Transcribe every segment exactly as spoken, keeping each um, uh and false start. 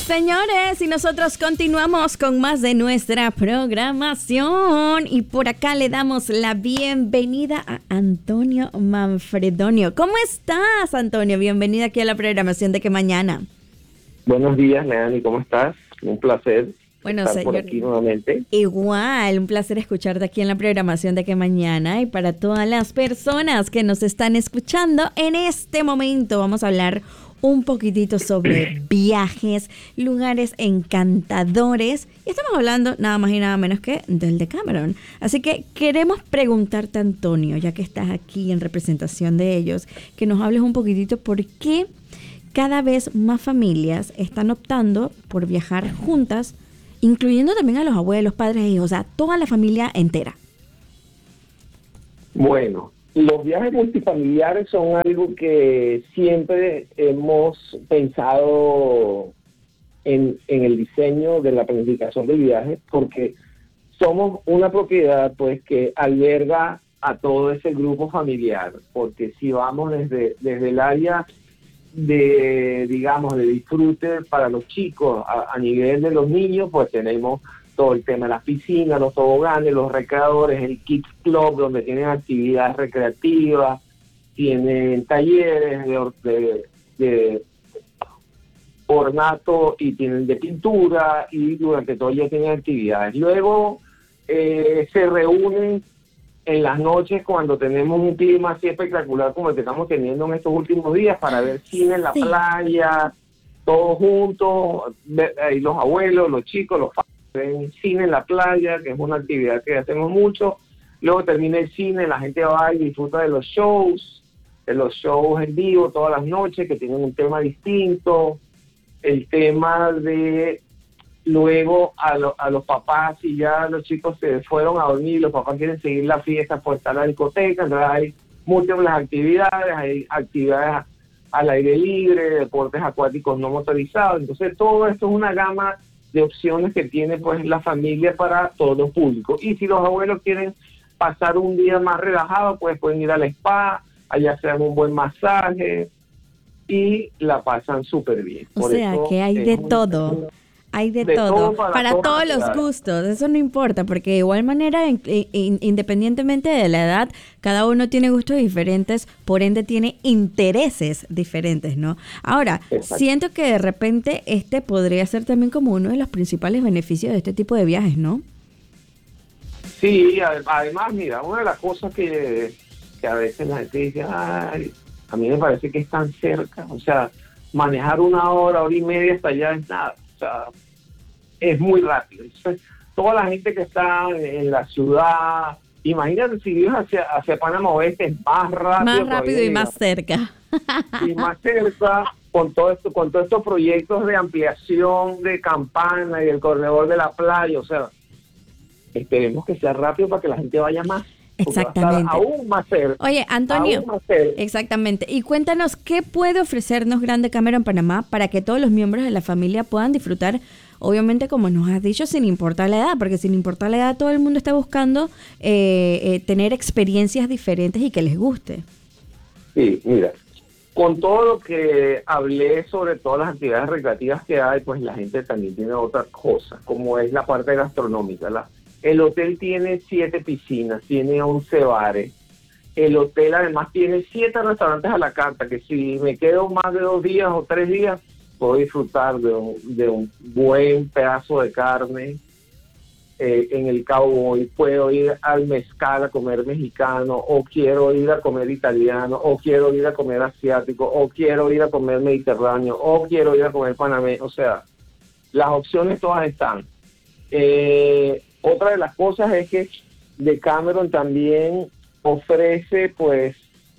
Señores, y nosotros continuamos con más de nuestra programación y por acá le damos la bienvenida a Antonio Manfredonio. ¿Cómo estás, Antonio? Bienvenida aquí a la programación de Que Mañana. Buenos días, Leani, ¿cómo estás? Un placer bueno, estar señor, por aquí nuevamente. Igual, un placer escucharte aquí en la programación de Que Mañana, y para todas las personas que nos están escuchando en este momento vamos a hablar un poquitito sobre viajes, lugares encantadores, y estamos hablando nada más y nada menos que del Decameron. Así que queremos preguntarte, Antonio, ya que estás aquí en representación de ellos, que nos hables un poquitito por qué cada vez más familias están optando por viajar juntas, incluyendo también a los abuelos, padres e hijos, o sea, toda la familia entera. Bueno, los viajes multifamiliares son algo que siempre hemos pensado en, en el diseño de la planificación del viaje, porque somos una propiedad pues que alberga a todo ese grupo familiar, porque si vamos desde, desde el área de, digamos, de disfrute para los chicos a, a nivel de los niños, pues tenemos todo el tema de las piscinas, los toboganes, los recreadores, el Kids Club, donde tienen actividades recreativas, tienen talleres de, de, de ornato y tienen de pintura, y durante todo el día tienen actividades. Luego eh, se reúnen en las noches cuando tenemos un clima así espectacular como el que estamos teniendo en estos últimos días, para ver cine en la sí. playa, todos juntos, y los abuelos, los chicos, los padres ven cine en la playa, que es una actividad que hacemos mucho. Luego termina el cine, la gente va y disfruta de los shows, de los shows en vivo todas las noches, que tienen un tema distinto. El tema de luego a, lo, a los papás, y ya los chicos se fueron a dormir, los papás quieren seguir la fiesta, pues está la discoteca, entonces hay múltiples actividades, hay actividades al aire libre, deportes acuáticos no motorizados. Entonces todo esto es una gama de opciones que tiene pues la familia para todos los públicos. Y si los abuelos quieren pasar un día más relajado, pues pueden ir al spa, allá se dan un buen masaje y la pasan súper bien. O Por sea eso que hay de todo. Un... Hay de, de todo, todo, para, para todos, todos los gustos, eso no importa, porque de igual manera, in, in, independientemente de la edad, cada uno tiene gustos diferentes, por ende tiene intereses diferentes, ¿no? Ahora, Exacto. siento que de repente este podría ser también como uno de los principales beneficios de este tipo de viajes, ¿no? Sí, además, mira, una de las cosas que, que a veces la gente dice, ay, a mí me parece que es tan cerca, o sea, manejar una hora, hora y media hasta allá es nada. O sea, es muy rápido. Entonces, toda la gente que está en la ciudad, imagínate si vives hacia, hacia Panamá Oeste, es más rápido. Más rápido y más cerca. Y más cerca, con todo esto, con todos estos proyectos de ampliación de Campana y del corredor de la playa. O sea, esperemos que sea rápido para que la gente vaya más. Exactamente. Aún más cerca. Oye, Antonio, más cerca. Exactamente. Y cuéntanos, ¿qué puede ofrecernos Gran Decameron Panamá para que todos los miembros de la familia puedan disfrutar, obviamente, como nos has dicho, sin importar la edad? Porque sin importar la edad, todo el mundo está buscando eh, eh, tener experiencias diferentes y que les guste. Sí, mira, con todo lo que hablé sobre todas las actividades recreativas que hay, pues la gente también tiene otras cosas, como es la parte gastronómica, la El hotel tiene siete piscinas, tiene once bares. El hotel además tiene siete restaurantes a la carta, que si me quedo más de dos días o tres días, puedo disfrutar de un, de un buen pedazo de carne. Eh, en el Cowboy puedo ir al Mezcal a comer mexicano, o quiero ir a comer italiano, o quiero ir a comer asiático, o quiero ir a comer mediterráneo, o quiero ir a comer panameño. O sea, las opciones todas están. Eh... Otra de las cosas es que Decameron también ofrece, pues,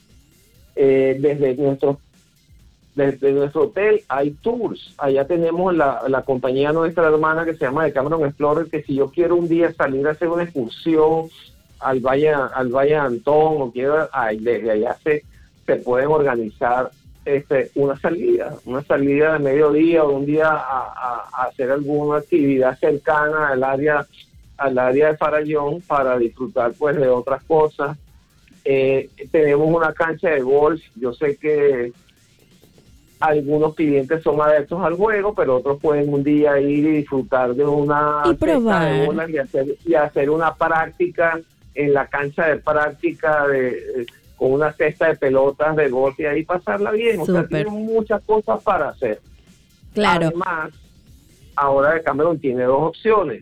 eh, desde nuestro desde nuestro hotel hay tours. Allá tenemos la, la compañía nuestra hermana que se llama Decameron Explorer, que si yo quiero un día salir a hacer una excursión al Valle al Valle de Antón, o quiero, ay, desde allá se, se pueden organizar este una salida, una salida de mediodía o un día a, a, a hacer alguna actividad cercana al área al área de Farallón para disfrutar pues de otras cosas. Eh, tenemos una cancha de golf. Yo sé que Algunos clientes son adeptos al juego, pero otros pueden un día ir y disfrutar de una y probar de bolas y hacer, y hacer una práctica en la cancha de práctica de, con una cesta de pelotas de golf y ahí pasarla bien. Súper. O sea, tienen muchas cosas para hacer. Claro. Además, ahora Decameron tiene dos opciones.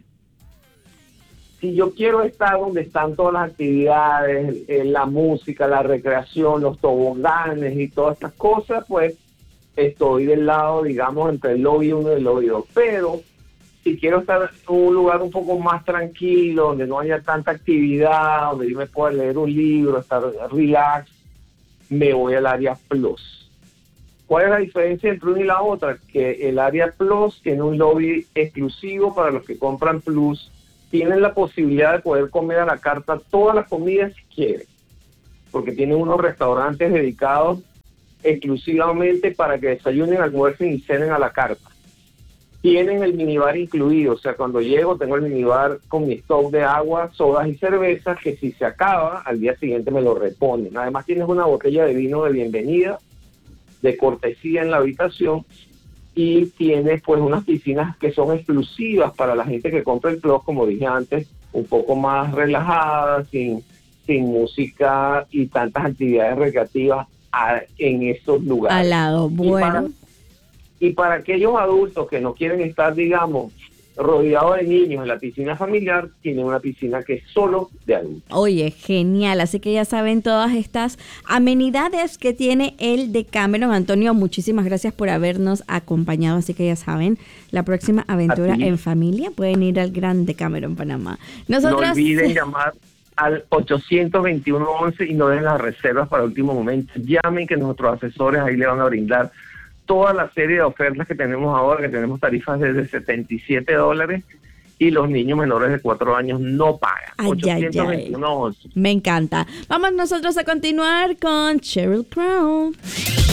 Si yo quiero estar donde están todas las actividades, eh, la música, la recreación, los toboganes y todas estas cosas, pues estoy del lado, digamos, entre el lobby uno y el lobby dos. Pero si quiero estar en un lugar un poco más tranquilo, donde no haya tanta actividad, donde yo me pueda leer un libro, estar relax, me voy al área Plus. ¿Cuál es la diferencia entre una y la otra? Que el área Plus tiene un lobby exclusivo para los que compran Plus. Tienen la posibilidad de poder comer a la carta todas las comidas si quieren, porque tienen unos restaurantes dedicados exclusivamente para que desayunen, almuercen y cenen a la carta. Tienen el minibar incluido, o sea, cuando llego tengo el minibar con mi stock de agua, sodas y cervezas, que si se acaba, al día siguiente me lo reponen. Además tienes una botella de vino de bienvenida, de cortesía en la habitación, y tienes pues unas piscinas que son exclusivas para la gente que compra el Plus, como dije antes, un poco más relajadas, sin, sin música y tantas actividades recreativas a, en esos lugares. Al lado, bueno. Y para, y para aquellos adultos que no quieren estar, digamos, rodeados de niños en la piscina familiar, tiene una piscina que es solo de adultos. Oye, genial. Así que ya saben todas estas amenidades que tiene el Decameron. Antonio, muchísimas gracias por habernos acompañado. Así que ya saben, la próxima aventura en familia pueden ir al Gran Decameron Panamá. Nosotros... No olviden llamar al ochocientos veintiuno once y no den las reservas para el último momento. Llamen, que nuestros asesores ahí le van a brindar toda la serie de ofertas que tenemos ahora, que tenemos tarifas desde setenta y siete dólares y los niños menores de cuatro años no pagan. Ay, ochocientos veintiuno once. Me encanta. Vamos nosotros a continuar con Sheryl Crow.